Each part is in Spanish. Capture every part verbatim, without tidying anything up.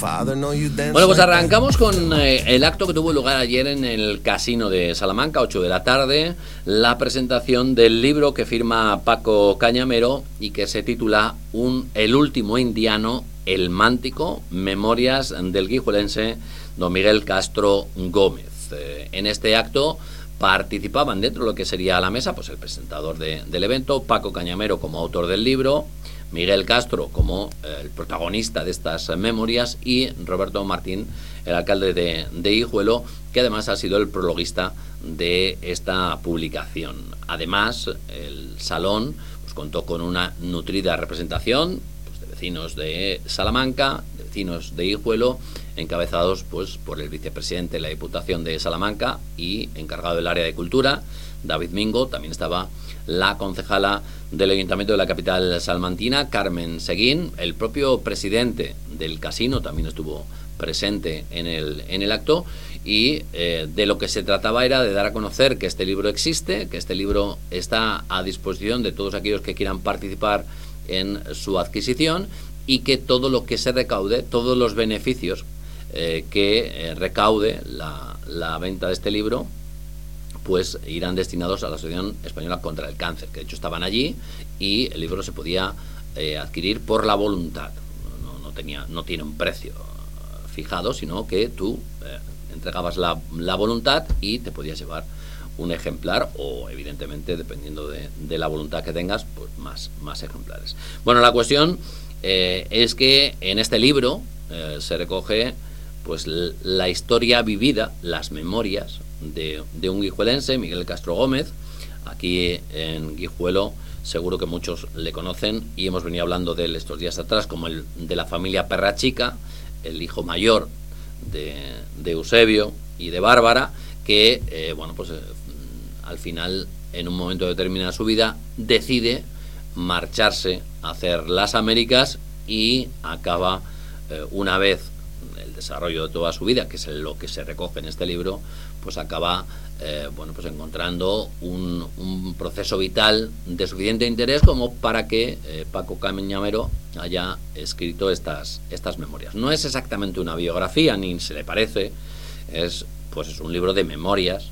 Bueno, pues arrancamos con eh, el acto que tuvo lugar ayer en el Casino de Salamanca, ocho de la tarde, la presentación del libro que firma Paco Cañamero y que se titula un, El último indiano, el Mántico, Memorias del guijuelense don Miguel Castro Gómez. Eh, en este acto participaban dentro de lo que sería la mesa, pues el presentador de, del evento, Paco Cañamero como autor del libro, Miguel Castro como eh, el protagonista de estas memorias y Roberto Martín, el alcalde de, de Guijuelo, que además ha sido el prologuista de esta publicación. Además, el salón pues, contó con una nutrida representación pues, de vecinos de Salamanca, de vecinos de Guijuelo, encabezados pues, por el vicepresidente de la Diputación de Salamanca y encargado del área de cultura, David Mingo. También estaba la concejala del Ayuntamiento de la capital salmantina, Carmen Seguín. El propio presidente del casino también estuvo presente en el, en el acto y eh, de lo que se trataba era de dar a conocer que este libro existe, que este libro está a disposición de todos aquellos que quieran participar en su adquisición y que todo lo que se recaude, todos los beneficios eh, que eh, recaude la, la venta de este libro, pues irán destinados a la Asociación Española contra el Cáncer, que de hecho estaban allí y el libro se podía eh, adquirir por la voluntad. No, no, tenía, no tiene un precio fijado, sino que tú eh, entregabas la, la voluntad y te podías llevar un ejemplar o, evidentemente, dependiendo de, de la voluntad que tengas, pues más, más ejemplares. Bueno, la cuestión eh, es que en este libro eh, se recoge pues la historia vivida, las memorias de, de un guijuelense, Miguel Castro Gómez. Aquí en Guijuelo seguro que muchos le conocen y hemos venido hablando de él estos días atrás como el de la familia Perrachica, el hijo mayor de, de Eusebio y de Bárbara, que eh, bueno pues eh, al final, en un momento determinado de su vida, decide marcharse a hacer las Américas y acaba eh, una vez el desarrollo de toda su vida, que es lo que se recoge en este libro, pues acaba eh, bueno pues encontrando un, un proceso vital de suficiente interés como para que eh, Paco Cañamero haya escrito estas, estas memorias. No es exactamente una biografía, ni se le parece, es pues es un libro de memorias,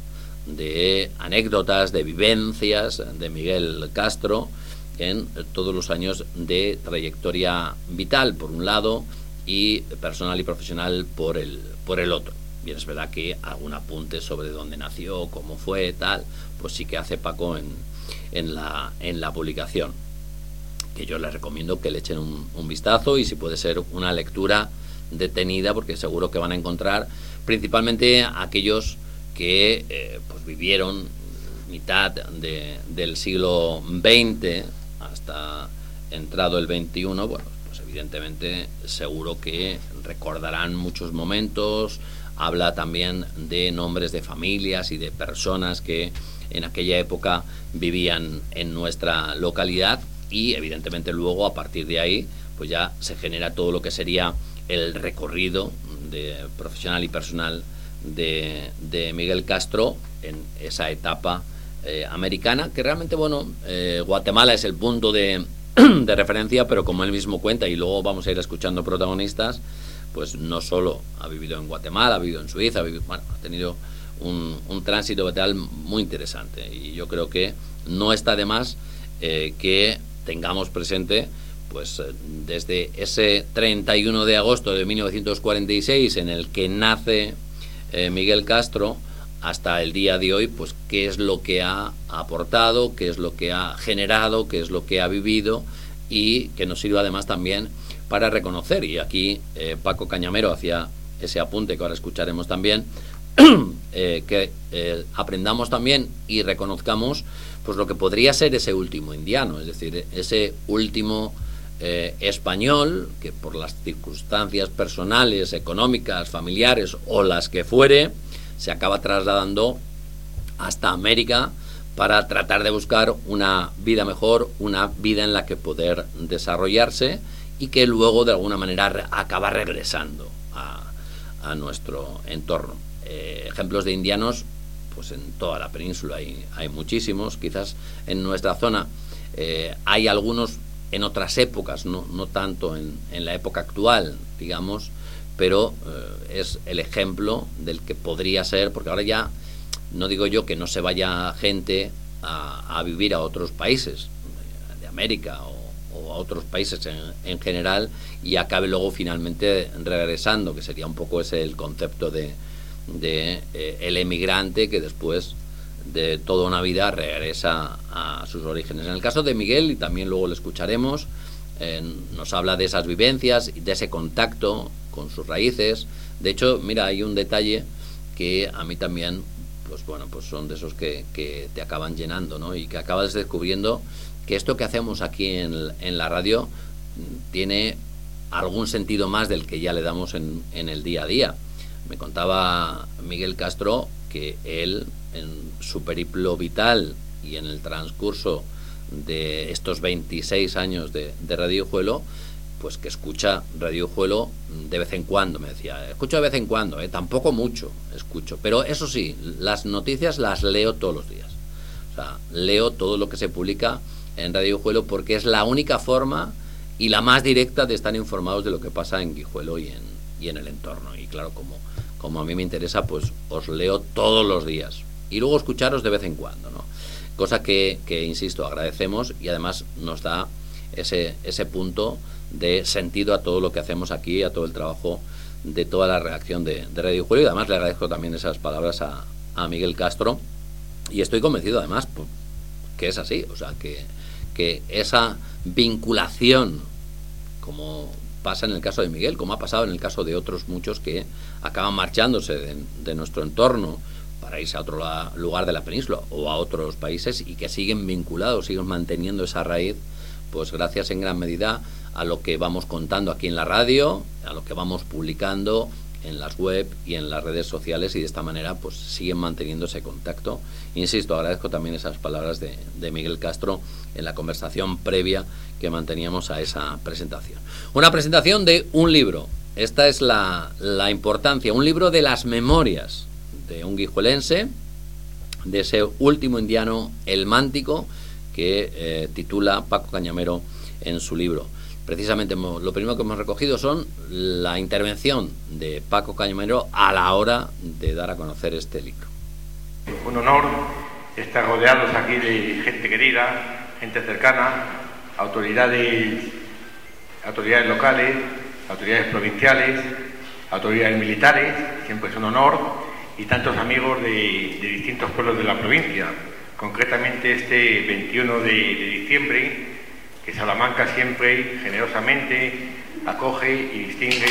de anécdotas, de vivencias de Miguel Castro en todos los años de trayectoria vital, por un lado, y personal y profesional por el, por el otro. Bien, es verdad que algún apunte sobre dónde nació, cómo fue, tal, pues sí que hace Paco en, en, la, en la publicación, que yo les recomiendo que le echen un, un vistazo y si puede ser una lectura detenida, porque seguro que van a encontrar principalmente aquellos que eh, pues vivieron mitad de, del siglo veinte hasta entrado el veintiuno, bueno, evidentemente seguro que recordarán muchos momentos. Habla también de nombres de familias y de personas que en aquella época vivían en nuestra localidad y evidentemente luego a partir de ahí pues ya se genera todo lo que sería el recorrido de profesional y personal de, de Miguel Castro en esa etapa eh, americana, que realmente bueno eh, Guatemala es el punto de de referencia, pero como él mismo cuenta, y luego vamos a ir escuchando protagonistas, pues no solo ha vivido en Guatemala, ha vivido en Suiza, ha, vivido, bueno, ha tenido un, un tránsito vital muy interesante y yo creo que no está de más eh, que tengamos presente pues desde ese treinta y uno de agosto de mil novecientos cuarenta y seis en el que nace eh, Miguel Castro hasta el día de hoy, pues qué es lo que ha aportado, qué es lo que ha generado, qué es lo que ha vivido y que nos sirva además también para reconocer, y aquí eh, Paco Cañamero hacía ese apunte que ahora escucharemos también, eh, que eh, aprendamos también y reconozcamos pues lo que podría ser ese último indiano, es decir, ese último eh, español que por las circunstancias personales, económicas, familiares o las que fuere, se acaba trasladando hasta América para tratar de buscar una vida mejor, una vida en la que poder desarrollarse y que luego de alguna manera re- acaba regresando a, a nuestro entorno. Eh, ejemplos de indianos, pues en toda la península hay, hay muchísimos, quizás en nuestra zona eh, hay algunos en otras épocas, no, no tanto en, en la época actual, digamos, pero eh, es el ejemplo del que podría ser, porque ahora ya no digo yo que no se vaya gente a, a vivir a otros países de América o, o a otros países en, en general y acabe luego finalmente regresando, que sería un poco ese el concepto de, de eh, el emigrante que después de toda una vida regresa a sus orígenes. En el caso de Miguel, y también luego lo escucharemos, eh, nos habla de esas vivencias, de ese contacto con sus raíces. De hecho, mira, hay un detalle que a mí también, pues bueno, pues son de esos que, que te acaban llenando, ¿no? Y que acabas descubriendo que esto que hacemos aquí en, en la radio tiene algún sentido más del que ya le damos en, en el día a día. Me contaba Miguel Castro que él, en su periplo vital y en el transcurso de estos veintiséis años de, de Radiojuelo, pues que escucha Radiojuelo de vez en cuando, me decía, escucho de vez en cuando, ¿eh? Tampoco mucho escucho, pero eso sí, las noticias las leo todos los días, o sea, leo todo lo que se publica en Radiojuelo porque es la única forma y la más directa de estar informados de lo que pasa en Guijuelo y en, y en el entorno, y claro, como, como a mí me interesa, pues os leo todos los días, y luego escucharos de vez en cuando, ¿no? Cosa que, que insisto, agradecemos y además nos da ese, ese punto de sentido a todo lo que hacemos aquí, a todo el trabajo de toda la redacción de, de Radiojuelo, y además le agradezco también esas palabras a, a Miguel Castro, y estoy convencido además pues, que es así, o sea, que, que esa vinculación, como pasa en el caso de Miguel, como ha pasado en el caso de otros muchos que acaban marchándose de, de nuestro entorno para irse a otro la, lugar de la península o a otros países y que siguen vinculados, siguen manteniendo esa raíz, pues gracias en gran medida a lo que vamos contando aquí en la radio, a lo que vamos publicando en las web y en las redes sociales, y de esta manera pues siguen manteniendo ese contacto. Insisto, agradezco también esas palabras de, de Miguel Castro en la conversación previa que manteníamos a esa presentación. Una presentación de un libro, esta es la, la importancia, un libro de las memorias de un guijuelense, de ese último indiano, el Mántico, que eh, titula Paco Cañamero en su libro. Precisamente lo primero que hemos recogido son la intervención de Paco Cañamero a la hora de dar a conocer este libro. Un honor estar rodeados aquí de gente querida, gente cercana, autoridades, autoridades locales, autoridades provinciales, autoridades militares, siempre es un honor, y tantos amigos de, de distintos pueblos de la provincia. Concretamente este veintiuno de, de diciembre, que Salamanca siempre generosamente acoge y distingue,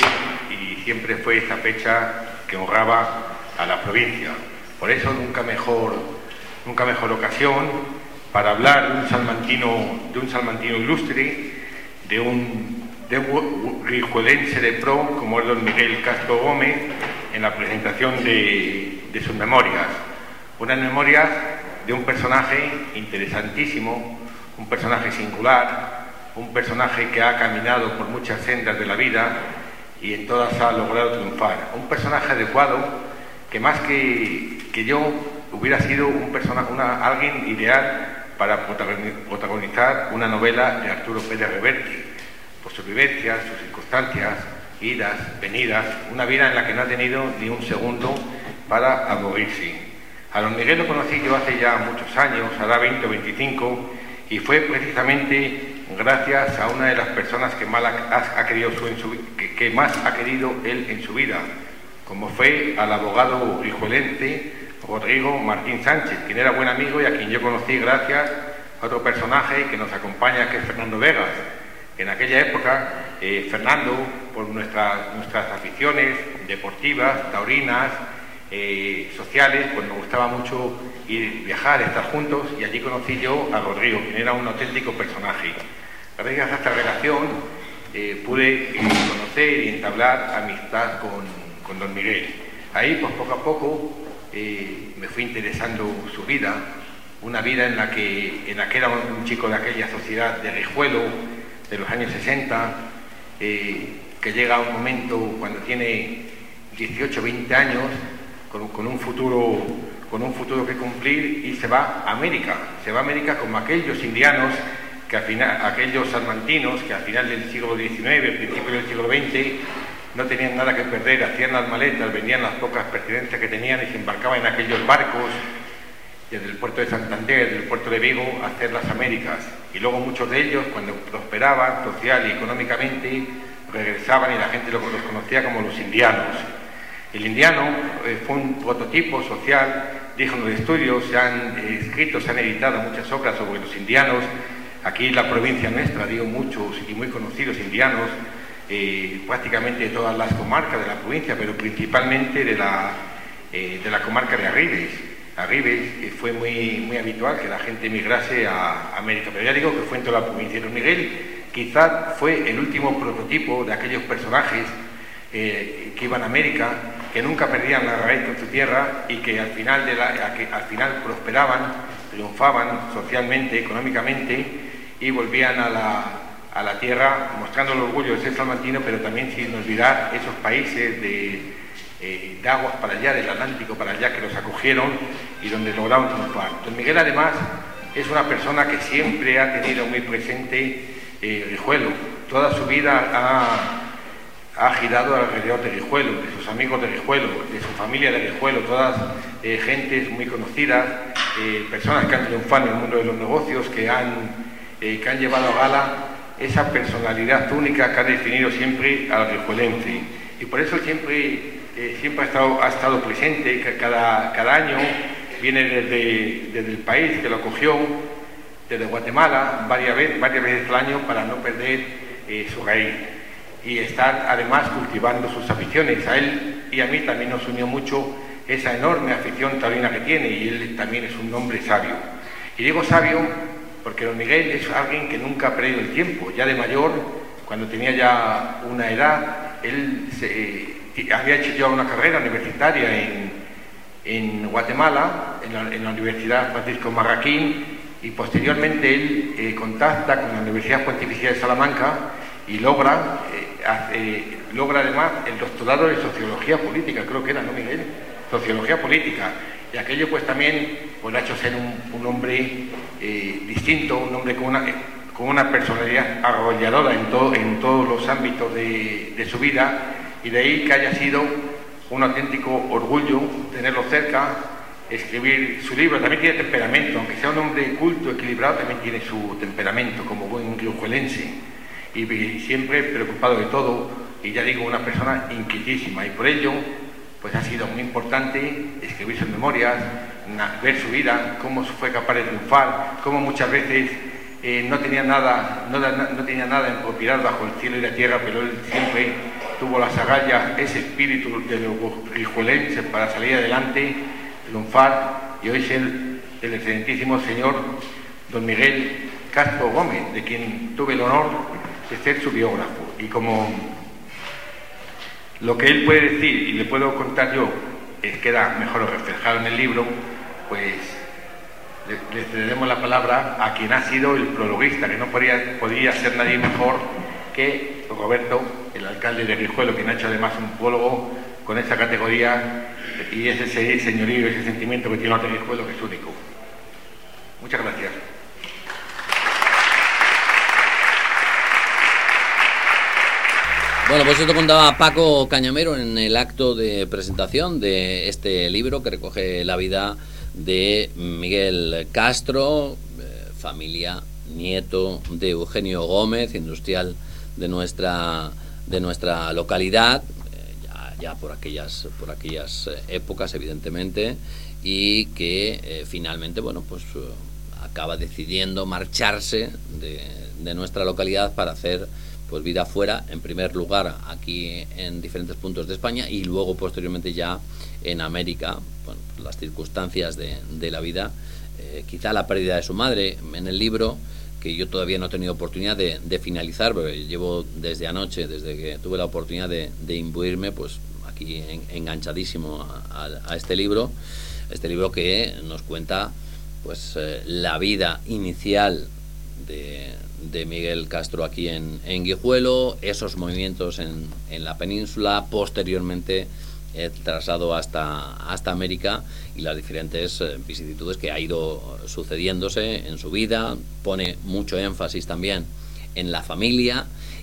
y siempre fue esta fecha que honraba a la provincia. Por eso nunca mejor, nunca mejor ocasión para hablar de un salmantino, de un salmantino ilustre, de un, de un guijuelense de pro como es don Miguel Castro Gómez, en la presentación de, de sus memorias. Unas memorias de un personaje interesantísimo, un personaje singular, un personaje que ha caminado por muchas sendas de la vida y en todas ha logrado triunfar. Un personaje adecuado que más que, que yo hubiera sido un persona, una, alguien ideal para protagonizar una novela de Arturo Pérez Reverte, por sus vivencias, sus circunstancias, idas, venidas, una vida en la que no ha tenido ni un segundo para aburrirse. A don Miguel lo conocí yo hace ya muchos años, hará veinte o veinticinco, y fue precisamente gracias a una de las personas que más ha, ha querido su, en su, que, que más ha querido él en su vida, como fue al abogado guijuelense Rodrigo Martín Sánchez, quien era buen amigo y a quien yo conocí gracias a otro personaje que nos acompaña, que es Fernando Vegas. En aquella época, eh, Fernando, por nuestras, nuestras aficiones deportivas, taurinas, eh, sociales, pues nos gustaba mucho ir, viajar, estar juntos, y allí conocí yo a Rodrigo, quien era un auténtico personaje. Gracias a esta relación eh, pude eh, conocer y entablar amistad con, con don Miguel. Ahí, pues poco a poco, eh, me fui interesando su vida, una vida en la que, en la que era un chico de aquella sociedad de Guijuelo, de los años sesenta, eh, que llega a un momento cuando tiene dieciocho, veinte años, con, con, un futuro, con un futuro que cumplir, y se va a América. Se va a América como aquellos indianos, que al final, aquellos salmantinos que al final del siglo diecinueve, principio del siglo veinte, no tenían nada que perder, hacían las maletas, vendían las pocas pertenencias que tenían y se embarcaban en aquellos barcos desde el puerto de Santander, desde el puerto de Vigo, a hacer las Américas. Y luego muchos de ellos, cuando prosperaban social y económicamente, regresaban y la gente los conocía como los indianos. El indiano eh, fue un prototipo social, digno de estudio, se han eh, escrito, se han editado muchas obras sobre los indianos. Aquí en la provincia nuestra, digo, muchos y muy conocidos indianos, eh, prácticamente de todas las comarcas de la provincia, pero principalmente de la, eh, de la comarca de Arribes. Arribes eh, fue muy, muy habitual que la gente emigrase a América, pero ya digo que fue en toda la provincia. Don Miguel quizás fue el último prototipo de aquellos personajes eh, que iban a América, que nunca perdían la raíz con su tierra y que al final, de la, que al final prosperaban, triunfaban socialmente, económicamente y volvían a la, a la tierra mostrando el orgullo de ser salmantino, pero también sin olvidar esos países de, eh, de aguas para allá, del Atlántico para allá, que los acogieron y donde lograron triunfar. Don Miguel además es una persona que siempre ha tenido muy presente eh, Guijuelo. Toda su vida ha ha girado alrededor de Guijuelo, de sus amigos de Guijuelo, de su familia de Guijuelo, todas eh, gentes muy conocidas, eh, personas que han triunfado en el mundo de los negocios, que han, eh, que han llevado a gala esa personalidad única que ha definido siempre al guijuelense. Y por eso siempre, eh, siempre ha, estado, ha estado presente, que cada, cada año viene desde, desde el país que lo acogió, desde Guatemala, varias veces, varias veces al año para no perder eh, su raíz. Y estar además cultivando sus aficiones. A él y a mí también nos unió mucho esa enorme afición taurina que tiene, y él también es un hombre sabio. Y digo sabio porque don Miguel es alguien que nunca ha perdido el tiempo. Ya de mayor, cuando tenía ya una edad, él se, eh, había hecho ya una carrera universitaria en, en Guatemala, en la, en la Universidad Francisco Marroquín, y posteriormente él eh, contacta con la Universidad Pontificia de Salamanca y logra, eh, hace, logra además el doctorado de Sociología Política, creo que era, ¿no, Miguel? Sociología Política. Y aquello pues también pues, le ha hecho ser un, un hombre eh, distinto, un hombre con una, con una personalidad arrolladora en, todo, en todos los ámbitos de, de su vida, y de ahí que haya sido un auténtico orgullo tenerlo cerca, escribir su libro. También tiene temperamento, aunque sea un hombre culto, equilibrado, también tiene su temperamento como buen guijuelense. Y siempre preocupado de todo, y ya digo, una persona inquietísima, y por ello pues ha sido muy importante escribir sus memorias, ver su vida, cómo fue capaz de triunfar, cómo muchas veces eh, no tenía nada no, no tenía nada en propiedad bajo el cielo y la tierra, pero él siempre tuvo las agallas, ese espíritu de los guijuelenses para salir adelante, triunfar, y hoy es el, el excelentísimo señor don Miguel Castro Gómez, de quien tuve el honor de ser su biógrafo. Y como lo que él puede decir y le puedo contar yo es, queda mejor reflejado en el libro, pues le, le cedemos la palabra a quien ha sido el prologuista, que no podría, podría ser nadie mejor que Roberto, el alcalde de Guijuelo, quien ha hecho además un prólogo con esa categoría, y ese, ese señorío, ese sentimiento que tiene el Guijuelo, que es único. Muchas gracias. Bueno, pues esto contaba Paco Cañamero en el acto de presentación de este libro que recoge la vida de Miguel Castro, eh, familia, nieto de Eugenio Gómez, industrial de nuestra de nuestra localidad, eh, ya, ya por aquellas por aquellas épocas, evidentemente, y que eh, finalmente, bueno, pues eh, acaba decidiendo marcharse de, de nuestra localidad para hacer pues vida fuera, en primer lugar aquí en diferentes puntos de España, y luego posteriormente ya en América. Bueno, pues las circunstancias de, de la vida, eh, quizá la pérdida de su madre. En el libro, que yo todavía no he tenido oportunidad de, de finalizar, pero llevo desde anoche, desde que tuve la oportunidad de, de imbuirme, pues aquí en, enganchadísimo a, a, a este libro, este libro que nos cuenta pues eh, la vida inicial de de Miguel Castro aquí en, en Guijuelo, esos movimientos en, en la península, posteriormente el traslado hasta, hasta América, y las diferentes eh, vicisitudes que ha ido sucediéndose en su vida. Pone mucho énfasis también en la familia,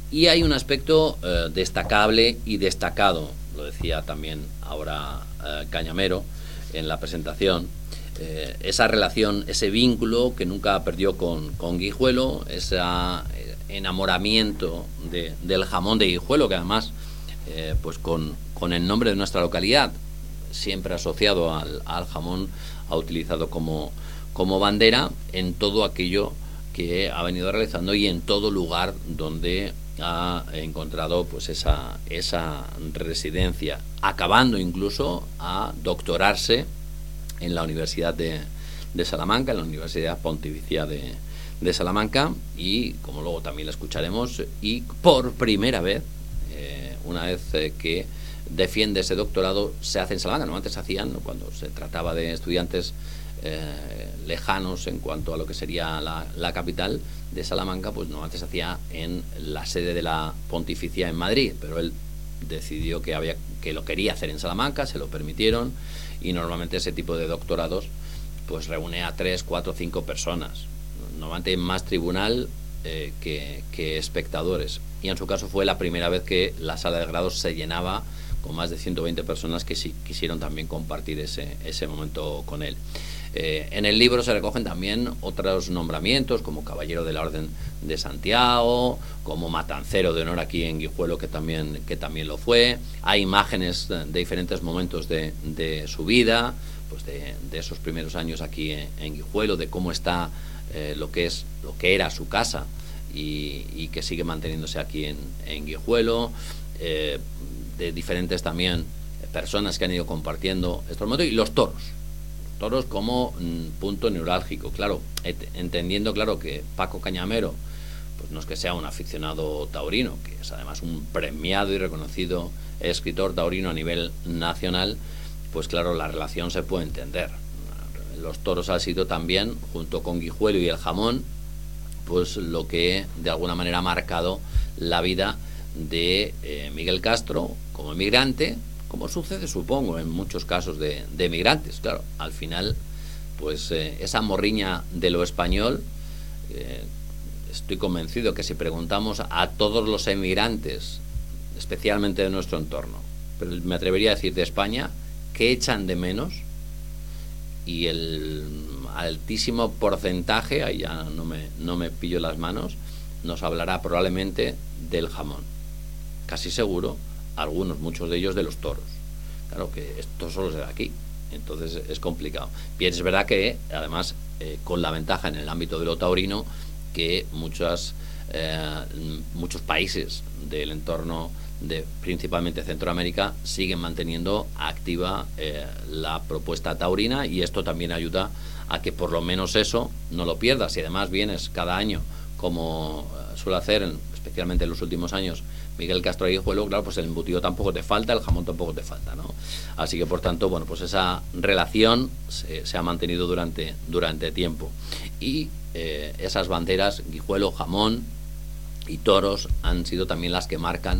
Y hay un aspecto eh, destacable y destacado, lo decía también ahora eh, Cañamero en la presentación, eh, esa relación, ese vínculo que nunca perdió con, con Guijuelo, ese eh, enamoramiento de, del jamón de Guijuelo, que además, eh, pues con, con el nombre de nuestra localidad, siempre asociado al, al jamón, ha utilizado como, como bandera en todo aquello que ha venido realizando y en todo lugar donde ha encontrado pues esa, esa residencia, acabando incluso a doctorarse en la Universidad de, de Salamanca, en la Universidad Pontificia de, de Salamanca, y como luego también la escucharemos, y por primera vez, eh, una vez eh, que defiende ese doctorado, se hace en Salamanca. Normalmente se hacían, ¿no?, cuando se trataba de estudiantes eh, lejanos en cuanto a lo que sería la, la capital de Salamanca, pues normalmente se hacía en la sede de la Pontificia en Madrid, pero él decidió que había que lo quería hacer en Salamanca, se lo permitieron, y normalmente ese tipo de doctorados pues reúne a tres, cuatro, cinco personas, normalmente más tribunal eh, que, que espectadores, y en su caso fue la primera vez que la sala de grados se llenaba con más de ciento veinte personas que sí quisieron también compartir ese, ese momento con él. Eh, en el libro se recogen también otros nombramientos, como Caballero de la Orden de Santiago, como Matancero de Honor aquí en Guijuelo, que también, que también lo fue. Hay imágenes de diferentes momentos de, de su vida, pues de, de esos primeros años aquí en, en Guijuelo, de cómo está eh, lo que es, lo que era su casa y, y que sigue manteniéndose aquí en, en Guijuelo. Eh, de diferentes también personas que han ido compartiendo estos momentos, y los toros. Toros como mm, punto neurálgico, claro, entendiendo claro que Paco Cañamero pues no es que sea un aficionado taurino, que es además un premiado y reconocido escritor taurino a nivel nacional, pues claro, la relación se puede entender. Los toros han sido también, junto con Guijuelo y el jamón, pues lo que de alguna manera ha marcado la vida de eh, Miguel Castro como emigrante, como sucede, supongo, en muchos casos de, de emigrantes. Claro, al final, pues eh, esa morriña de lo español, eh, estoy convencido que si preguntamos a todos los emigrantes, especialmente de nuestro entorno, pero me atrevería a decir de España, ¿qué echan de menos? Y el altísimo porcentaje, ahí ya no me, no me pillo las manos, nos hablará probablemente del jamón. Casi seguro, algunos, muchos de ellos de los toros. Claro que esto solo se da aquí, entonces es complicado. Bien, es verdad que además eh, con la ventaja en el ámbito de lo taurino que muchas, eh, muchos países del entorno de principalmente Centroamérica siguen manteniendo activa eh, la propuesta taurina, y esto también ayuda a que por lo menos eso no lo pierdas. Y además vienes cada año, como suele hacer en, especialmente en los últimos años Miguel Castro y Guijuelo, claro, pues el embutido tampoco te falta, el jamón tampoco te falta, ¿no? Así que por tanto, bueno, pues esa relación se, se ha mantenido durante, durante tiempo. Y eh, esas banderas, Guijuelo, jamón y toros, han sido también las que marcan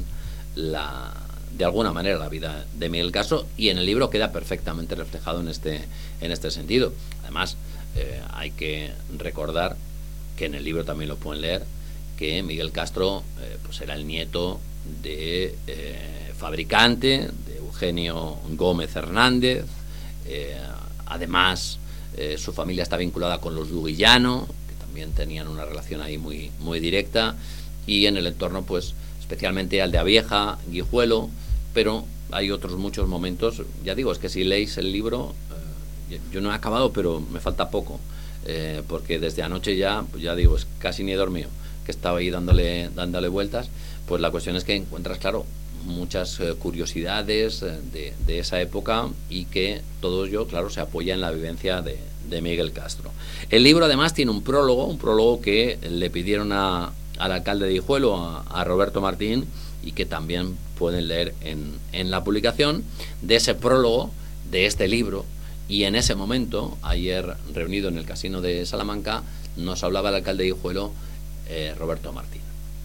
la, de alguna manera la vida de Miguel Castro, y en el libro queda perfectamente reflejado en este, en este sentido. Además, eh, hay que recordar que en el libro también lo pueden leer, que Miguel Castro eh, pues era el nieto de eh, fabricante, de Eugenio Gómez Hernández. Eh, además, eh, su familia está vinculada con los Duguillano, que también tenían una relación ahí muy, muy directa, y en el entorno, pues especialmente Aldea-Vieja, Guijuelo, pero hay otros muchos momentos. Ya digo, es que si leéis el libro, eh, yo no he acabado, pero me falta poco, eh, porque desde anoche ya, pues ya digo, es casi ni he dormido, que estaba ahí dándole, dándole vueltas. Pues la cuestión es que encuentras, claro, muchas eh, curiosidades eh, de, de esa época, y que todo ello, claro, se apoya en la vivencia de, de Miguel Castro. El libro además tiene un prólogo, un prólogo que le pidieron a, al alcalde de Guijuelo, a, a Roberto Martín, y que también pueden leer en, en la publicación de ese prólogo de este libro. Y en ese momento, ayer reunido en el Casino de Salamanca, nos hablaba el alcalde de Guijuelo, eh, Roberto Martín.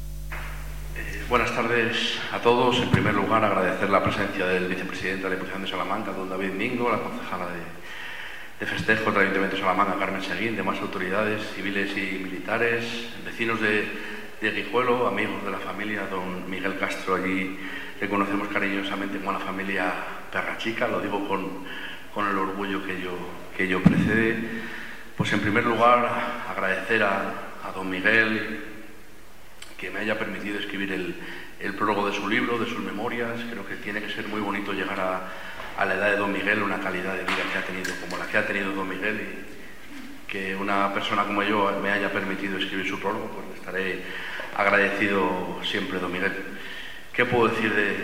Eh, buenas tardes a todos. En primer lugar, agradecer la presencia del vicepresidente de la Diputación de Salamanca, don David Mingo, la concejala de, de festejo del Ayuntamiento de Salamanca, Carmen Seguín, demás autoridades civiles y militares, vecinos de de Guijuelo, amigos de la familia, don Miguel Castro, allí le conocemos cariñosamente como la familia Perrachica, lo digo con, con el orgullo que yo, que yo precede. Pues en primer lugar agradecer a, a don Miguel que me haya permitido escribir el, el prólogo de su libro, de sus memorias. Creo que tiene que ser muy bonito llegar a, a la edad de don Miguel, una calidad de vida que ha tenido como la que ha tenido don Miguel, y que una persona como yo me haya permitido escribir su prólogo, pues le estaré agradecido siempre, don Miguel. ¿Qué puedo decir de,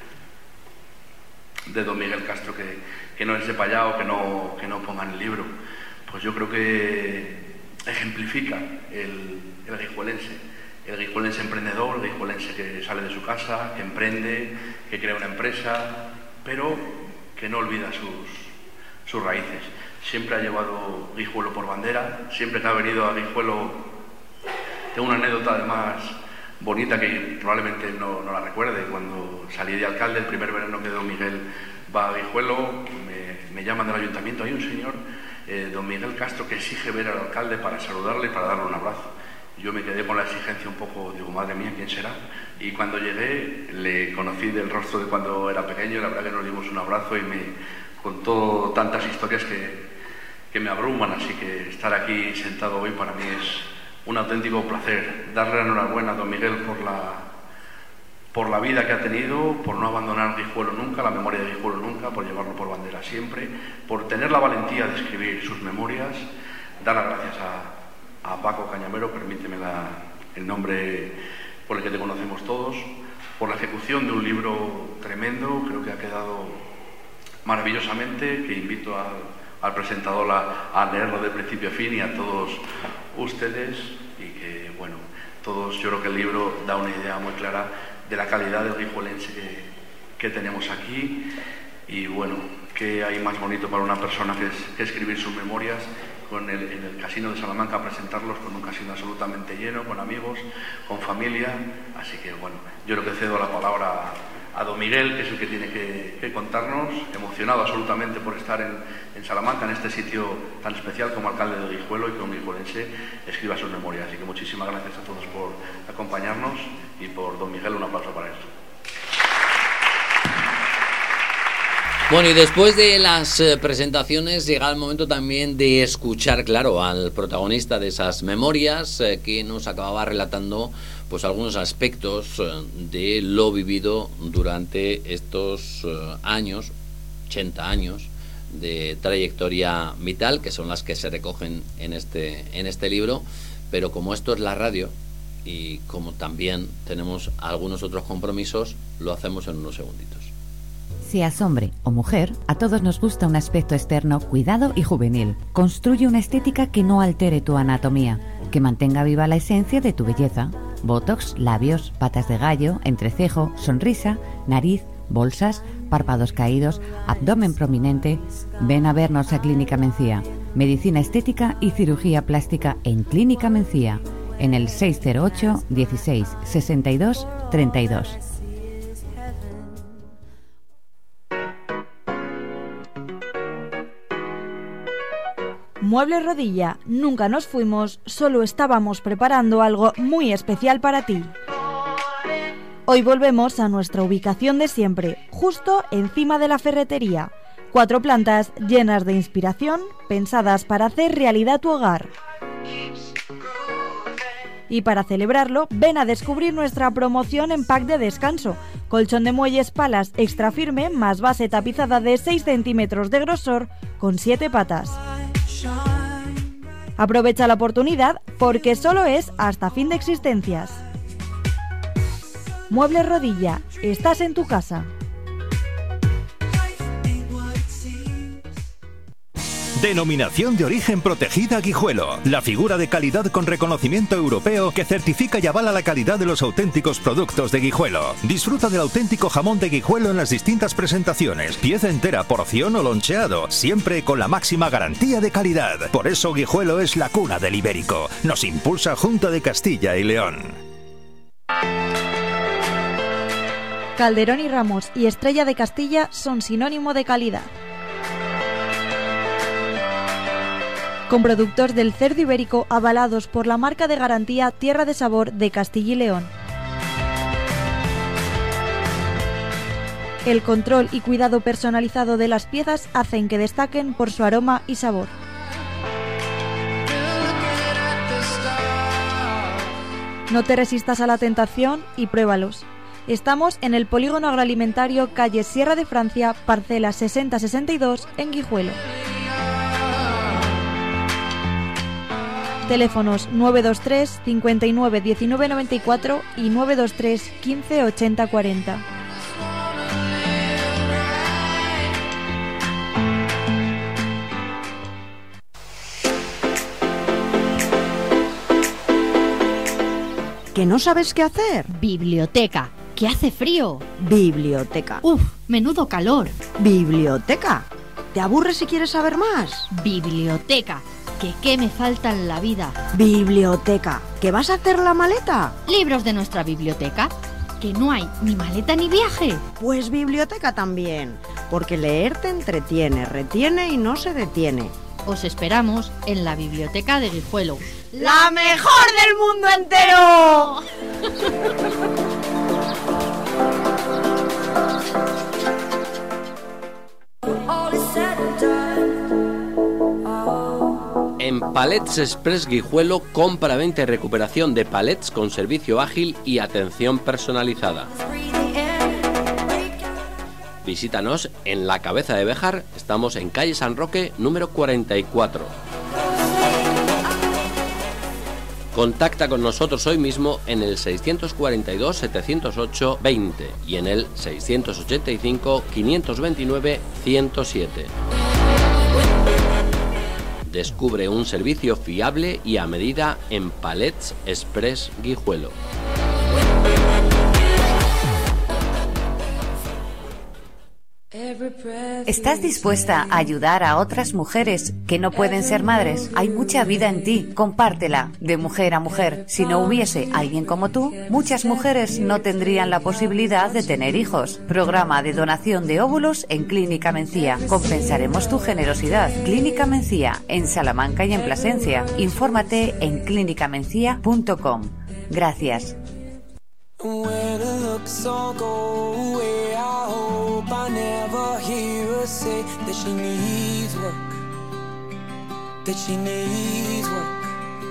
de don Miguel Castro que, que no es de Payao, que no, que no ponga en el libro? Pues yo creo que ejemplifica el, el guijuelense. El guijuelense emprendedor, el guijuelense que sale de su casa, que emprende, que crea una empresa, pero que no olvida sus, sus raíces. Siempre ha llevado Guijuelo por bandera, siempre que ha venido a Guijuelo. Tengo una anécdota además bonita que probablemente no, no la recuerde. Cuando salí de alcalde, el primer verano que don Miguel va a Guijuelo, me, me llaman del ayuntamiento, hay un señor, eh, don Miguel Castro, que exige ver al alcalde para saludarle y para darle un abrazo. Yo me quedé con la exigencia un poco, digo, madre mía, ¿quién será? Y cuando llegué, le conocí del rostro de cuando era pequeño, la verdad que nos dimos un abrazo y me contó tantas historias que, que me abruman, así que estar aquí sentado hoy para mí es un auténtico placer. Darle la enhorabuena a don Miguel por la, por la vida que ha tenido, por no abandonar Guijuelo nunca, la memoria de Guijuelo nunca, por llevarlo por bandera siempre, por tener la valentía de escribir sus memorias. Dar las gracias a a Paco Cañamero, permíteme la, el nombre por el que te conocemos todos, por la ejecución de un libro tremendo, creo que ha quedado maravillosamente, que invito a, al presentador a, a leerlo de principio a fin, y a todos ustedes, y que, bueno, todos, yo creo que el libro da una idea muy clara de la calidad del guijuelense que, que tenemos aquí, y bueno, ¿qué hay más bonito para una persona que, es, que escribir sus memorias? Con el, en el Casino de Salamanca, presentarlos con un casino absolutamente lleno, con amigos, con familia. Así que bueno, yo creo que cedo la palabra a, a don Miguel, que es el que tiene que, que contarnos, emocionado absolutamente por estar en, en Salamanca, en este sitio tan especial como alcalde de Guijuelo, y que un guijuelense escriba sus memorias. Así que muchísimas gracias a todos por acompañarnos, y por don Miguel un aplauso para él. Bueno, y después de las eh, presentaciones llega el momento también de escuchar, claro, al protagonista de esas memorias, eh, que nos acababa relatando pues algunos aspectos eh, de lo vivido durante estos eh, años, ochenta años de trayectoria vital, que son las que se recogen en este, en este libro. Pero como esto es la radio y como también tenemos algunos otros compromisos, lo hacemos en unos segunditos. Seas hombre o mujer, a todos nos gusta un aspecto externo cuidado y juvenil. Construye una estética que no altere tu anatomía, que mantenga viva la esencia de tu belleza. Botox, labios, patas de gallo, entrecejo, sonrisa, nariz, bolsas, párpados caídos, abdomen prominente. Ven a vernos a Clínica Mencía. Medicina estética y cirugía plástica en Clínica Mencía, en el seis cero ocho, dieciséis, sesenta y dos, treinta y dos. Muebles Rodilla, nunca nos fuimos, solo estábamos preparando algo muy especial para ti. Hoy volvemos a nuestra ubicación de siempre, justo encima de la ferretería. Cuatro plantas llenas de inspiración, pensadas para hacer realidad tu hogar. Y para celebrarlo, ven a descubrir nuestra promoción en pack de descanso. Colchón de muelles palas extra firme más base tapizada de seis centímetros de grosor con siete patas. Aprovecha la oportunidad porque solo es hasta fin de existencias. Muebles Rodilla, estás en tu casa. Denominación de origen protegida Guijuelo. La figura de calidad con reconocimiento europeo que certifica y avala la calidad de los auténticos productos de Guijuelo. Disfruta del auténtico jamón de Guijuelo en las distintas presentaciones. Pieza entera, porción o loncheado. Siempre con la máxima garantía de calidad. Por eso Guijuelo es la cuna del ibérico. Nos impulsa Junta de Castilla y León. Calderón y Ramos y Estrella de Castilla son sinónimo de calidad. con productos del cerdo ibérico avalados por la marca de garantía Tierra de Sabor de Castilla y León. El control y cuidado personalizado de las piezas hacen que destaquen por su aroma y sabor. No te resistas a la tentación y pruébalos. Estamos en el Polígono Agroalimentario, calle Sierra de Francia, parcela sesenta sesenta y dos, en Guijuelo. Teléfonos nueve dos tres, cincuenta y nueve, diecinueve noventa y cuatro y nueve dos tres, quince, ochenta, cuarenta. ¿Que no sabes qué hacer? Biblioteca. ¿Que hace frío? Biblioteca. Uf, menudo calor. Biblioteca. ¿Te aburres si quieres saber más? Biblioteca. ¿Que qué me falta en la vida? Biblioteca. ¿Que vas a hacer la maleta? Libros de nuestra biblioteca. ¿Que no hay ni maleta ni viaje? Pues biblioteca también. Porque leer te entretiene, retiene y no se detiene. Os esperamos en la biblioteca de Guijuelo. ¡La mejor del mundo entero! En Palets Express Guijuelo, compra, venta y recuperación de palets con servicio ágil y atención personalizada. Visítanos en la Cabeza de Béjar, estamos en calle San Roque, número cuarenta y cuatro. Contacta con nosotros hoy mismo en el seiscientos cuarenta y dos, setecientos ocho, veinte y en el seiscientos ochenta y cinco, quinientos veintinueve, ciento siete. Descubre un servicio fiable y a medida en Palets Express Guijuelo. ¿Estás dispuesta a ayudar a otras mujeres que no pueden ser madres? Hay mucha vida en ti, compártela, de mujer a mujer. Si no hubiese alguien como tú, muchas mujeres no tendrían la posibilidad de tener hijos. Programa de donación de óvulos en Clínica Mencía. Compensaremos tu generosidad. Clínica Mencía, en Salamanca y en Plasencia. Infórmate en clínica mencía punto com. Gracias. I never hear her say that she needs work, that she needs work.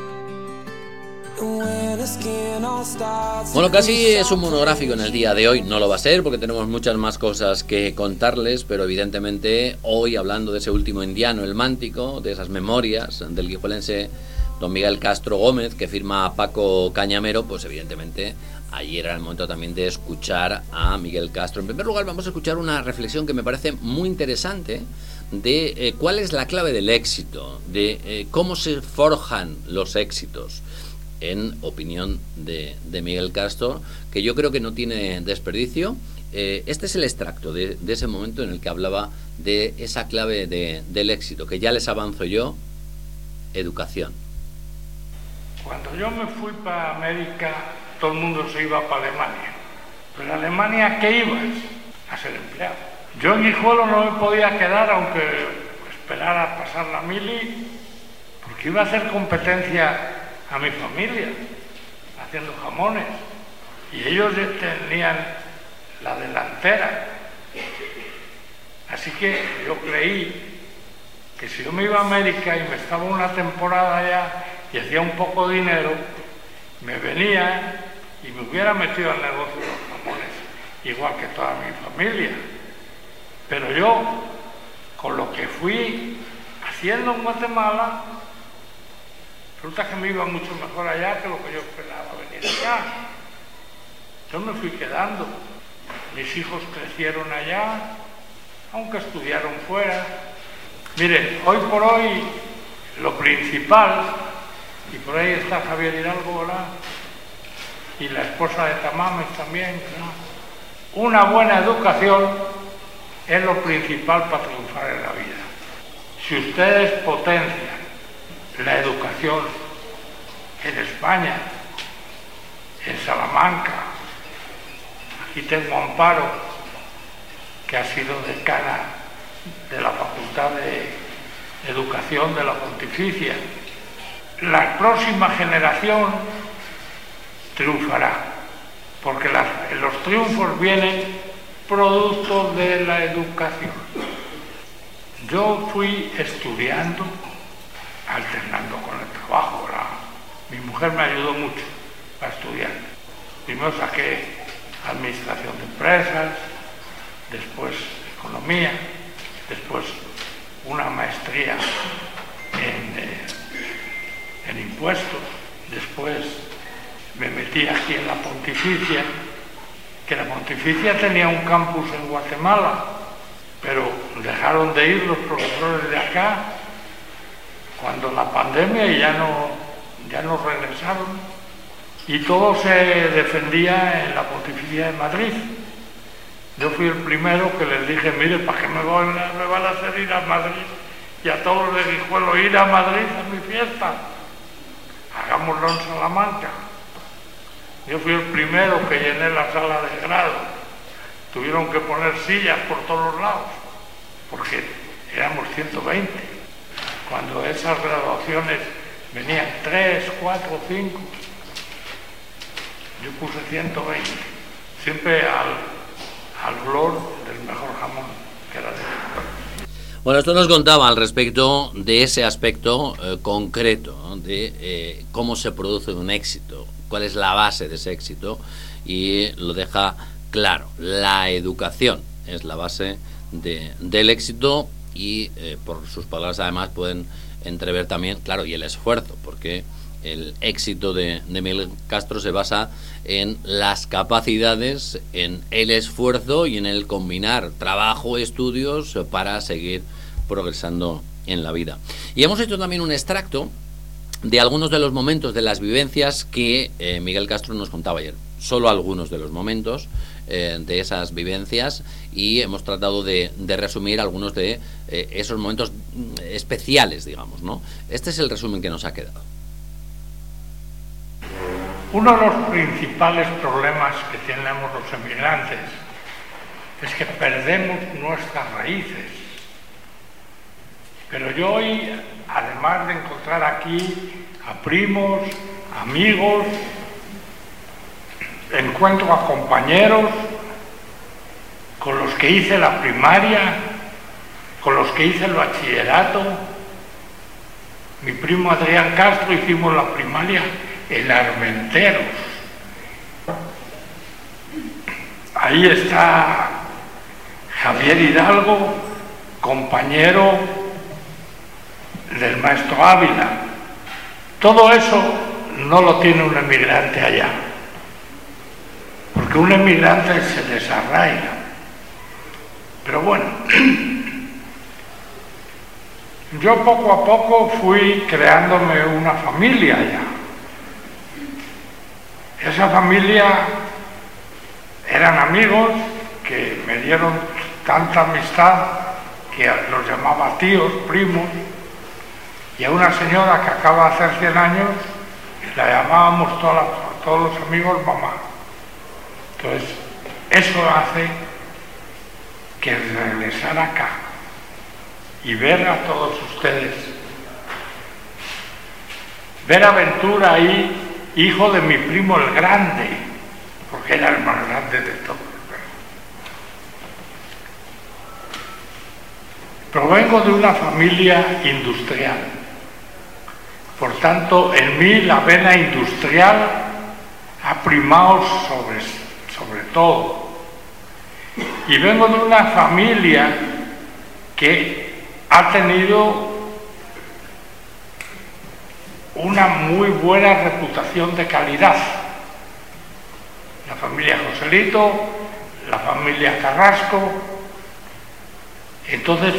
Bueno, casi es un monográfico en el día de hoy, no lo va a ser porque tenemos muchas más cosas que contarles, pero evidentemente hoy hablando de ese último indiano, el Mántico, de esas memorias del guijuelense don Miguel Castro Gómez que firma a Paco Cañamero, pues evidentemente ayer era el momento también de escuchar a Miguel Castro. En primer lugar vamos a escuchar una reflexión que me parece muy interesante de eh, cuál es la clave del éxito, de eh, cómo se forjan los éxitos, en opinión de, de Miguel Castro, que yo creo que no tiene desperdicio. Eh, este es el extracto de, de ese momento en el que hablaba de esa clave de, del éxito, que ya les avanzo yo: educación. Cuando yo me fui para América, todo el mundo se iba para Alemania. Pero en Alemania, ¿qué ibas? A ser empleado. Yo en Guijuelo no me podía quedar, aunque esperara a pasar la mili, porque iba a hacer competencia a mi familia, haciendo jamones. Y ellos tenían la delantera. Así que yo creí que si yo me iba a América y me estaba una temporada allá y hacía un poco de dinero, me venía y me hubiera metido al negocio de los jamones, igual que toda mi familia. Pero yo, con lo que fui haciendo en Guatemala, resulta que me iba mucho mejor allá que lo que yo esperaba venir acá. Yo me fui quedando. Mis hijos crecieron allá, aunque estudiaron fuera. Miren, hoy por hoy, lo principal, y por ahí está Javier Hidalgo, ¿verdad? Y la esposa de Tamames también, ¿verdad? Una buena educación es lo principal para triunfar en la vida. Si ustedes potencian la educación en España, en Salamanca, aquí tengo a Amparo, que ha sido decana de la Facultad de, educación de la Pontificia. La próxima generación triunfará, porque las, los triunfos vienen producto de la educación. Yo fui estudiando, alternando con el trabajo. La, mi mujer me ayudó mucho a estudiar. Primero saqué administración de empresas, después economía, después una maestría en, eh, en impuestos, después me metí aquí en la Pontificia, que la Pontificia tenía un campus en Guatemala, pero dejaron de ir los profesores de acá cuando la pandemia y ya no, ya no regresaron, y todo se defendía en la Pontificia de Madrid. Yo fui el primero que les dije, mire, ¿para qué me, voy, me van a hacer ir a Madrid? Y a todos los de Guijuelo, ir a Madrid a mi fiesta. Hagámoslo en Salamanca. Yo fui el primero que llené la sala de grado. Tuvieron que poner sillas por todos los lados, porque éramos ciento veinte. Cuando esas graduaciones venían tres, cuatro, cinco, yo puse ciento veinte. Siempre al... al olor del mejor jamón que era de... Bueno, esto nos contaba al respecto de ese aspecto eh, concreto, ¿no? de eh, cómo se produce un éxito, cuál es la base de ese éxito, y lo deja claro. La educación es la base de, del éxito, y eh, por sus palabras además pueden entrever también, claro, y el esfuerzo, porque el éxito de, de Miguel Castro se basa en las capacidades, en el esfuerzo y en el combinar trabajo, estudios para seguir progresando en la vida. Y hemos hecho también un extracto de algunos de los momentos de las vivencias que eh, Miguel Castro nos contaba ayer. Solo algunos de los momentos eh, de esas vivencias, y hemos tratado de, de resumir algunos de eh, esos momentos especiales, digamos, ¿no? Este es el resumen que nos ha quedado. Uno de los principales problemas que tenemos los emigrantes es que perdemos nuestras raíces. Pero yo hoy, además de encontrar aquí a primos, amigos, encuentro a compañeros con los que hice la primaria, con los que hice el bachillerato. Mi primo Adrián Castro hicimos la primaria en Armenteros. Ahí está Javier Hidalgo, compañero del maestro Ávila. Todo eso no lo tiene un emigrante allá, porque un emigrante se desarraiga. Pero bueno, yo poco a poco fui creándome una familia allá. Esa familia eran amigos que me dieron tanta amistad que los llamaba tíos, primos, y a una señora que acaba de hacer cien años la llamábamos todas, todos los amigos mamá. Entonces, eso hace que regresar acá y ver a todos ustedes, ver a Ventura ahí, hijo de mi primo el grande, porque era el más grande de todos. Provengo de una familia industrial, por tanto en mí la vena industrial ha primado sobre, sobre todo. Y vengo de una familia que ha tenido una muy buena reputación de calidad. La familia Joselito, la familia Carrasco. Entonces,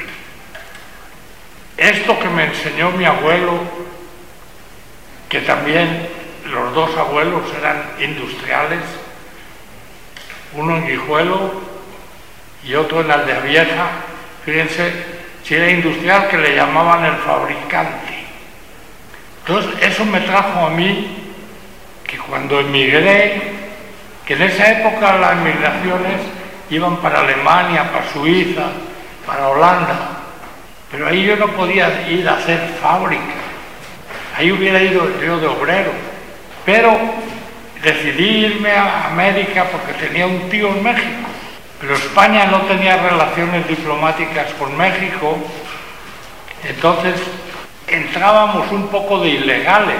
esto que me enseñó mi abuelo, que también los dos abuelos eran industriales, uno en Guijuelo y otro en Aldea Vieja, fíjense, si era industrial, que le llamaban el fabricante. Entonces, eso me trajo a mí, que cuando emigré, que en esa época las emigraciones iban para Alemania, para Suiza, para Holanda, Pero ahí yo no podía ir a hacer fábrica, ahí hubiera ido yo de obrero, pero decidí irme a América porque tenía un tío en México, pero España no tenía relaciones diplomáticas con México, entonces entrábamos un poco de ilegales,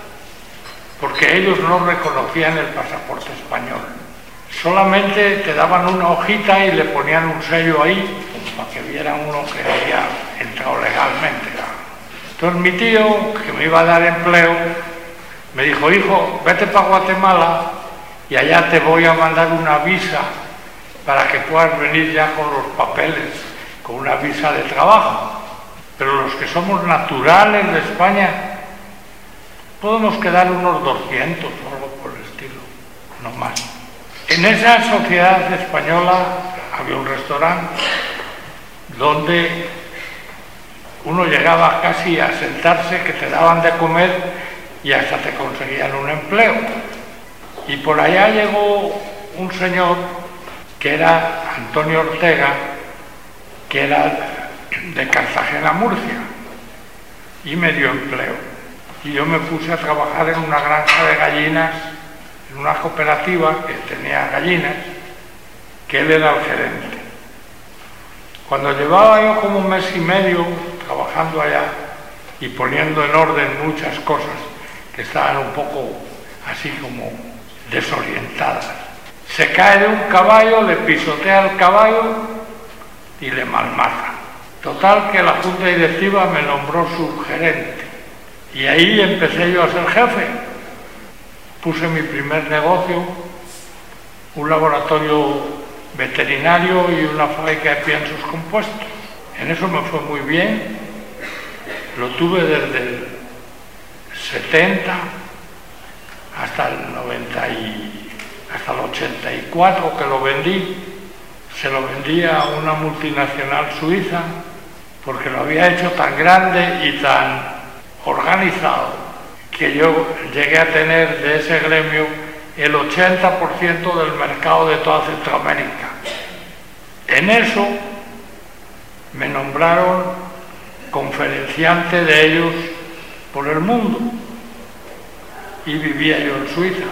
porque ellos no reconocían el pasaporte español. Solamente te daban una hojita y le ponían un sello ahí, para que vieran uno que había entrado legalmente. Entonces mi tío, que me iba a dar empleo, me dijo: hijo, vete para Guatemala y allá te voy a mandar una visa para que puedas venir ya con los papeles, con una visa de trabajo. Pero los que somos naturales de España podemos quedar unos doscientos o algo por el estilo, no más. En esa sociedad española había un restaurante donde uno llegaba casi a sentarse, que te daban de comer y hasta te conseguían un empleo. Y por allá llegó un señor que era Antonio Ortega, que era de Cartagena, Murcia, y me dio empleo. Y yo me puse a trabajar en una granja de gallinas, en una cooperativa que tenía gallinas, que él era el gerente. Cuando llevaba yo como un mes y medio trabajando allá y poniendo en orden muchas cosas que estaban un poco así como desorientadas, se cae de un caballo, le pisotea el caballo y le malmata. Total que la junta directiva me nombró subgerente y ahí empecé yo a ser jefe. Puse mi primer negocio, un laboratorio veterinario y una fábrica de piensos compuestos. En eso me fue muy bien, lo tuve desde el setenta hasta el noventa y hasta el ochenta y cuatro, que lo vendí. Se lo vendí a una multinacional suiza porque lo había hecho tan grande y tan organizado que yo llegué a tener de ese gremio el ochenta por ciento del mercado de toda Centroamérica. En eso me nombraron conferenciante de ellos por el mundo y vivía yo en Suiza.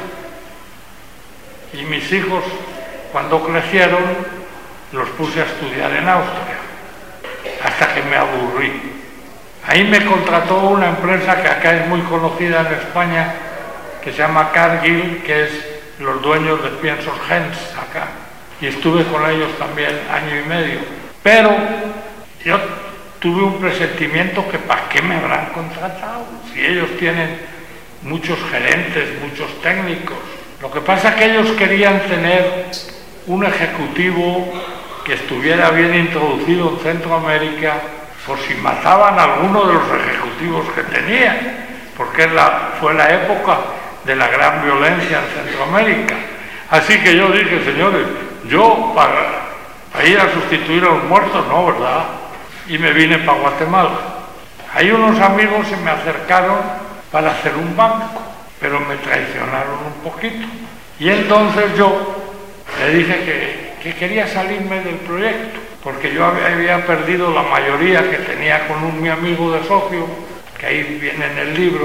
Y mis hijos, cuando crecieron, los puse a estudiar en Austria, hasta que me aburrí. Ahí me contrató una empresa que acá es muy conocida en España, que se llama Cargill, que es los dueños de piensos Gens acá. Y estuve con ellos también año y medio. Pero yo tuve un presentimiento que ¿para qué me habrán contratado? Si ellos tienen muchos gerentes, muchos técnicos. Lo que pasa es que ellos querían tener un ejecutivo que estuviera bien introducido en Centroamérica, por si mataban a alguno de los ejecutivos que tenían, porque la, fue la época de la gran violencia en Centroamérica. Así que yo dije: señores, yo para, para ir a sustituir a los muertos, no, ¿verdad? Y me vine para Guatemala. Ahí unos amigos se me acercaron para hacer un banco, pero me traicionaron un poquito. Y entonces yo le dije que, que quería salirme del proyecto, porque yo había, había perdido la mayoría que tenía con un mi amigo de socio, que ahí viene en el libro,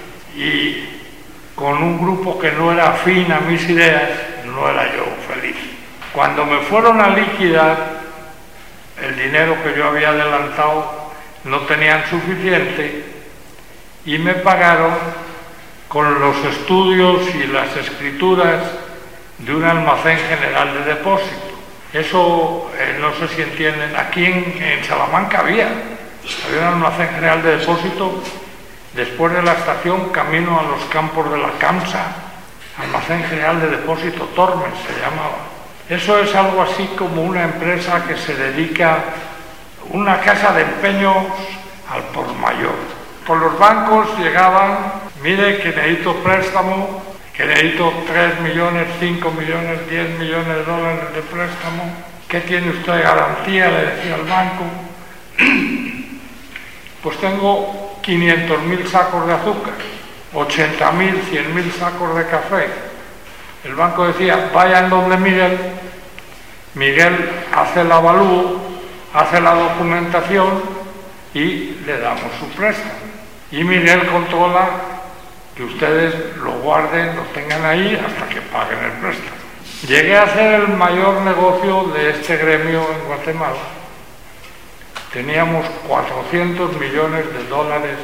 y con un grupo que no era afín a mis ideas, no era yo feliz. Cuando me fueron a liquidar, el dinero que yo había adelantado no tenían suficiente y me pagaron con los estudios y las escrituras de un almacén general de depósito. Eso, eh, no sé si entienden, aquí en, en Salamanca había, había un almacén general de depósito después de la estación, camino a los campos de la Camsa, almacén general de depósito Tormes se llamaba. Eso es algo así como una empresa que se dedica, una casa de empeños al por mayor. Por los bancos llegaban: mire que necesito préstamo, que necesito tres millones, cinco millones, diez millones de dólares de préstamo. ¿Qué tiene usted de garantía?, le decía al banco. Pues tengo quinientos mil sacos de azúcar, ochenta mil, cien mil sacos de café. El banco decía: vayan donde Miguel. Miguel hace el avalúo, hace la documentación y le damos su préstamo. Y Miguel controla que ustedes lo guarden, lo tengan ahí hasta que paguen el préstamo. Llegué a ser el mayor negocio de este gremio en Guatemala. Teníamos cuatrocientos millones de dólares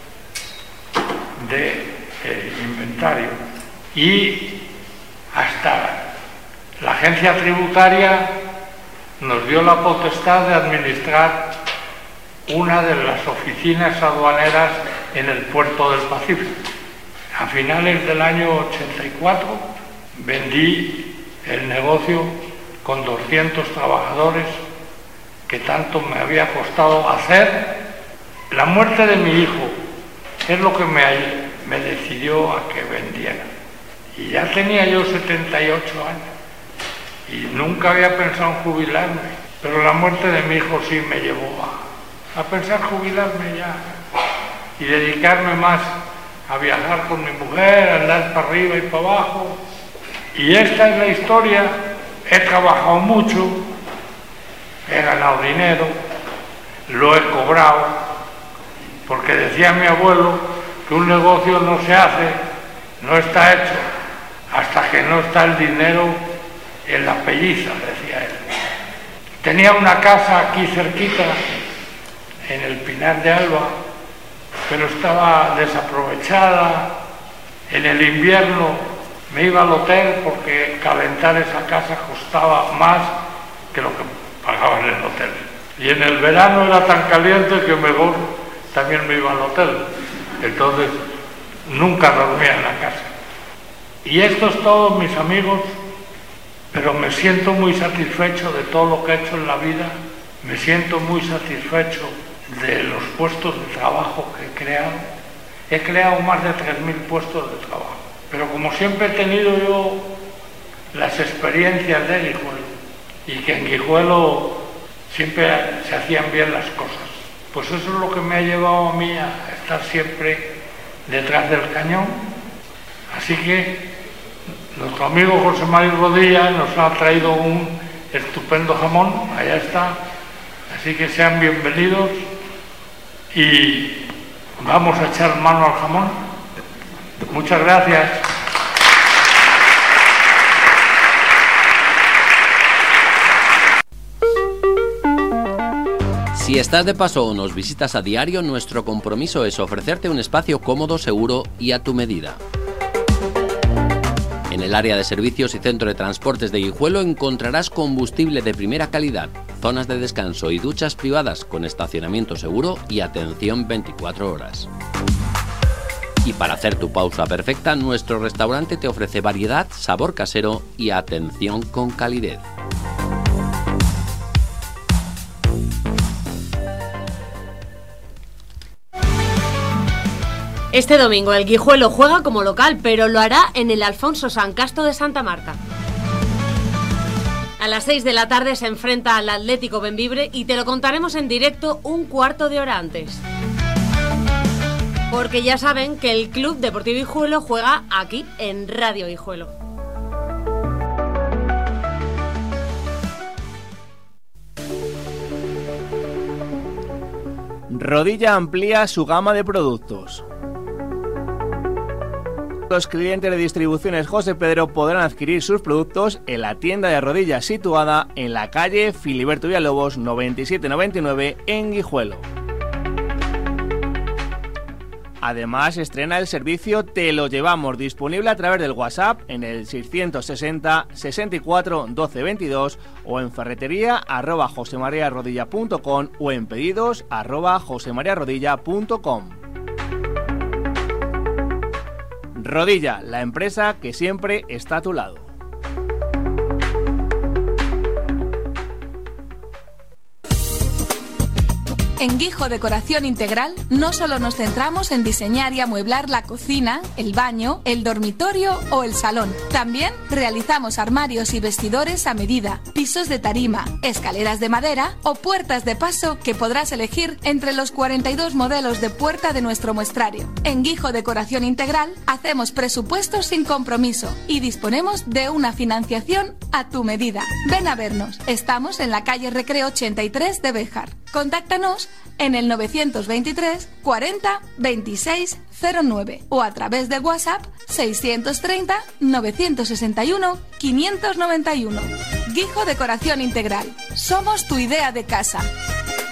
de eh, inventario y hasta la agencia tributaria nos dio la potestad de administrar una de las oficinas aduaneras en el puerto del Pacífico. A finales del año ochenta y cuatro vendí el negocio con doscientos trabajadores que tanto me había costado hacer. La muerte de mi hijo es lo que me, me decidió a que vendiera. Y ya tenía yo setenta y ocho años y nunca había pensado en jubilarme, pero la muerte de mi hijo sí me llevó a, a pensar jubilarme ya y dedicarme más a viajar con mi mujer, a andar para arriba y para abajo. Y esta es la historia. He trabajado mucho, he ganado dinero, lo he cobrado, porque decía mi abuelo que un negocio no se hace, no está hecho, hasta que no está el dinero en la pelliza, decía él. Tenía una casa aquí cerquita, en el Pinar de Alba, pero estaba desaprovechada. En el invierno me iba al hotel porque calentar esa casa costaba más que lo que pagaba en el hotel. Y en el verano era tan caliente que mejor también me iba al hotel. Entonces nunca dormía en la casa. Y esto es todo, mis amigos, pero me siento muy satisfecho de todo lo que he hecho en la vida. Me siento muy satisfecho de los puestos de trabajo que he creado. He creado más de tres mil puestos de trabajo. Pero como siempre he tenido yo las experiencias de Guijuelo, y que en Guijuelo siempre se hacían bien las cosas, pues eso es lo que me ha llevado a mí a estar siempre detrás del cañón. Así que nuestro amigo José María Rodilla nos ha traído un estupendo jamón, allá está. Así que sean bienvenidos y vamos a echar mano al jamón. Muchas gracias. Si estás de paso o nos visitas a diario, nuestro compromiso es ofrecerte un espacio cómodo, seguro y a tu medida. En el área de servicios y centro de transportes de Guijuelo encontrarás combustible de primera calidad, zonas de descanso y duchas privadas con estacionamiento seguro y atención veinticuatro horas. Y para hacer tu pausa perfecta, nuestro restaurante te ofrece variedad, sabor casero y atención con calidez. Este domingo el Guijuelo juega como local, pero lo hará en el Alfonso San Casto de Santa Marta. A las seis de la tarde se enfrenta al Atlético Bembibre y te lo contaremos en directo un cuarto de hora antes. Porque ya saben que el Club Deportivo Guijuelo juega aquí en Radio Guijuelo. Rodilla amplía su gama de productos. Los clientes de Distribuciones José Pedro podrán adquirir sus productos en la tienda de Rodilla situada en la calle Filiberto Villalobos noventa y siete noventa y nueve en Guijuelo. Además, estrena el servicio Te lo llevamos, disponible a través del WhatsApp en el seiscientos sesenta, sesenta y cuatro, doce veintidós o en ferretería arroba josemariarodilla punto com o en pedidos arroba josemariarodilla punto com. Rodilla, la empresa que siempre está a tu lado. En Guijo Decoración Integral no solo nos centramos en diseñar y amueblar la cocina, el baño, el dormitorio o el salón. También realizamos armarios y vestidores a medida, pisos de tarima, escaleras de madera o puertas de paso que podrás elegir entre los cuarenta y dos modelos de puerta de nuestro muestrario. En Guijo Decoración Integral hacemos presupuestos sin compromiso y disponemos de una financiación a tu medida. Ven a vernos. Estamos en la calle Recreo ochenta y tres de Béjar. Contáctanos Llámanos en el novecientos veintitrés cuarenta veintiséis cero nueve o a través de WhatsApp seiscientos treinta novecientos sesenta y uno quinientos noventa y uno. Guijo Decoración Integral. Somos tu idea de casa.